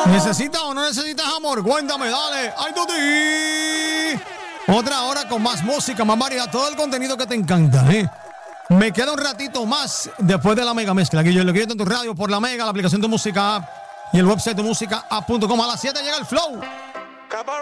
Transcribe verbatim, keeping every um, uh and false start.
¿Necesitas o no necesitas amor? Cuéntame, dale. ¡Ay, Tuti! Otra hora con más música, más variedad, todo el contenido que te encanta, ¿eh? Me queda un ratito más después de la mega mezcla. Que yo lo quiero en tu radio por la mega, la aplicación de música app y el website de música app punto com. A las siete llega el flow.